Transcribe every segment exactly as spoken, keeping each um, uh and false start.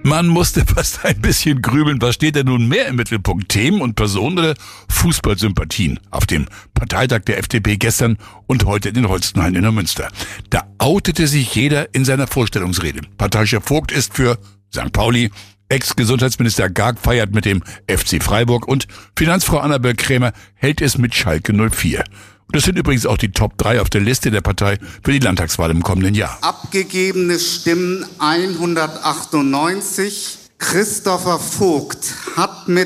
Man musste fast ein bisschen grübeln, was steht denn nun mehr im Mittelpunkt? Themen und Personen oder Fußballsympathien? Auf dem Parteitag der F D P gestern und heute in den Holstenhallen in Neumünster. Da outete sich jeder in seiner Vorstellungsrede. Parteichef Vogt ist für Sankt Pauli, Ex-Gesundheitsminister Gag feiert mit dem F C Freiburg und Finanzfrau Annabel Krämer hält es mit Schalke null vier. Das sind übrigens auch die Top drei auf der Liste der Partei für die Landtagswahl im kommenden Jahr. Abgegebene Stimmen hundertachtundneunzig. Christopher Vogt hat mit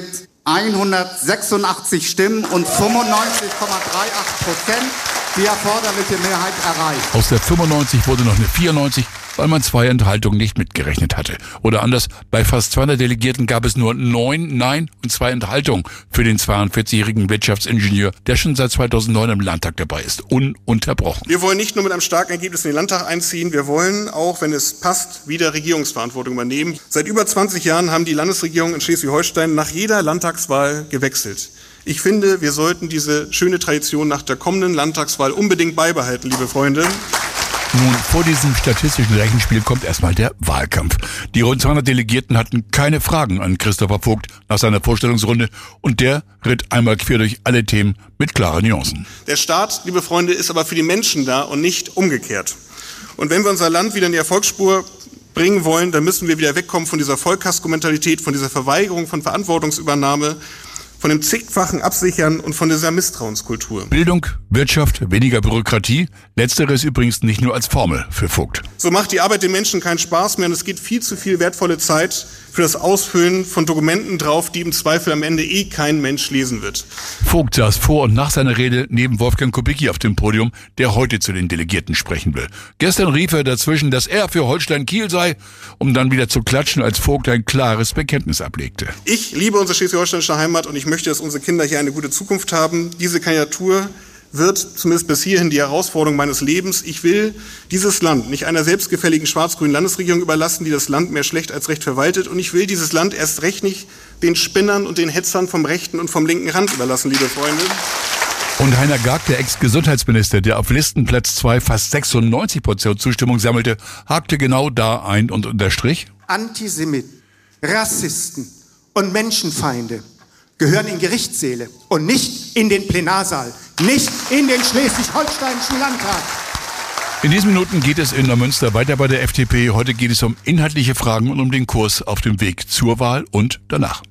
hundertsechsundachtzig Stimmen und fünfundneunzig Komma achtunddreißig Prozent die erforderliche Mehrheit erreicht. Aus der fünfundneunzig wurde noch eine vierundneunzig, weil man zwei Enthaltungen nicht mitgerechnet hatte. Oder anders, bei fast zweihundert Delegierten gab es nur neun Nein und zwei Enthaltungen für den zweiundvierzigjährigen Wirtschaftsingenieur, der schon seit zweitausendneun im Landtag dabei ist, ununterbrochen. Wir wollen nicht nur mit einem starken Ergebnis in den Landtag einziehen, wir wollen auch, wenn es passt, wieder Regierungsverantwortung übernehmen. Seit über zwanzig Jahren haben die Landesregierungen in Schleswig-Holstein nach jeder Landtagswahl gewechselt. Ich finde, wir sollten diese schöne Tradition nach der kommenden Landtagswahl unbedingt beibehalten, liebe Freunde. Nun, vor diesem statistischen Rechenspiel kommt erstmal der Wahlkampf. Die rund zweihundert Delegierten hatten keine Fragen an Christopher Vogt nach seiner Vorstellungsrunde und der ritt einmal quer durch alle Themen mit klaren Nuancen. Der Staat, liebe Freunde, ist aber für die Menschen da und nicht umgekehrt. Und wenn wir unser Land wieder in die Erfolgsspur bringen wollen, dann müssen wir wieder wegkommen von dieser Vollkasko-Mentalität, von dieser Verweigerung von Verantwortungsübernahme, von dem zigfachen Absichern und von dieser Misstrauenskultur. Bildung, Wirtschaft, weniger Bürokratie. Letzteres übrigens nicht nur als Formel für Vogt. So macht die Arbeit den Menschen keinen Spaß mehr und es geht viel zu viel wertvolle Zeit für das Ausfüllen von Dokumenten drauf, die im Zweifel am Ende eh kein Mensch lesen wird. Vogt saß vor und nach seiner Rede neben Wolfgang Kubicki auf dem Podium, der heute zu den Delegierten sprechen will. Gestern rief er dazwischen, dass er für Holstein-Kiel sei, um dann wieder zu klatschen, als Vogt ein klares Bekenntnis ablegte. Ich liebe unsere schleswig-holsteinische Heimat und ich möchte, dass unsere Kinder hier eine gute Zukunft haben. Diese Kandidatur wird zumindest bis hierhin die Herausforderung meines Lebens. Ich will dieses Land nicht einer selbstgefälligen schwarz-grünen Landesregierung überlassen, die das Land mehr schlecht als recht verwaltet. Und ich will dieses Land erst recht nicht den Spinnern und den Hetzern vom rechten und vom linken Rand überlassen, liebe Freunde. Und Heiner Gag, der Ex-Gesundheitsminister, der auf Listenplatz zwei fast sechsundneunzig Prozent Zustimmung sammelte, hakte genau da ein und unterstrich: Antisemiten, Rassisten und Menschenfeinde gehören in Gerichtssäle und nicht in den Plenarsaal, nicht in den Schleswig-Holsteinischen Landtag. In diesen Minuten geht es in Neumünster weiter bei der F D P. Heute geht es um inhaltliche Fragen und um den Kurs auf dem Weg zur Wahl und danach.